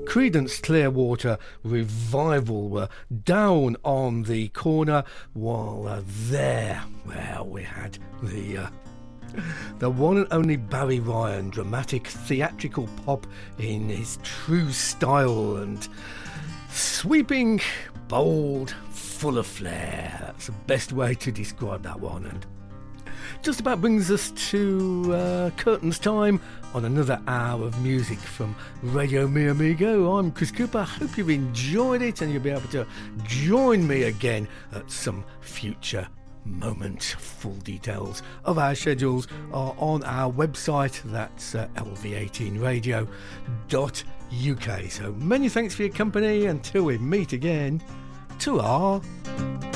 Creedence Clearwater Revival were down on the corner, while there, well, we had the one and only Barry Ryan, dramatic theatrical pop in his true style and sweeping, bold, full of flair. That's the best way to describe that one. And just about brings us to curtains time on another hour of music from Radio Mi Amigo. I'm Chris Cooper. Hope you've enjoyed it and you'll be able to join me again at some future moment. Full details of our schedules are on our website. That's lv18radio.uk. So many thanks for your company. Until we meet again, ta-ra.